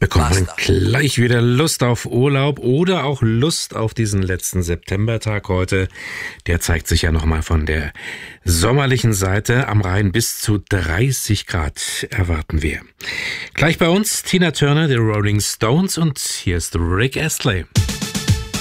bekommt man gleich wieder Lust auf Urlaub oder auch Lust auf diesen letzten Septembertag heute. Der zeigt sich ja nochmal von der sommerlichen Seite. Am Rhein bis zu 30 Grad erwarten wir. Gleich bei uns Tina Turner, die Rolling Stones, und hier ist Rick Astley.